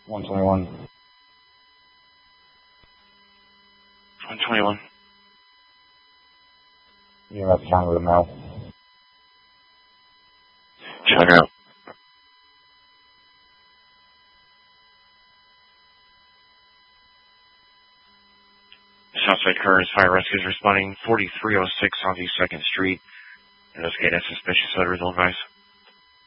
121. 121. You're at Tango now. Check out. Southside Currents Fire Rescue is responding 4306 Southeast 2nd Street. Investigating a suspicious odor, advice.